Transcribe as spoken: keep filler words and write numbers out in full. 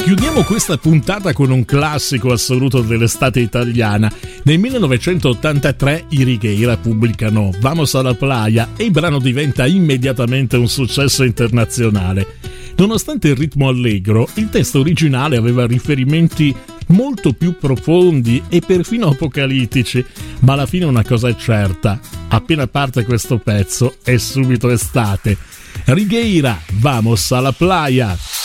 Chiudiamo questa puntata con un classico assoluto dell'estate italiana. Nel millenovecentottantatré i Righeira pubblicano Vamos a la playa e il brano diventa immediatamente un successo internazionale. Nonostante il ritmo allegro, il testo originale aveva riferimenti molto più profondi e perfino apocalittici, ma alla fine una cosa è certa: appena parte questo pezzo è subito estate. Righeira, Vamos a la playa.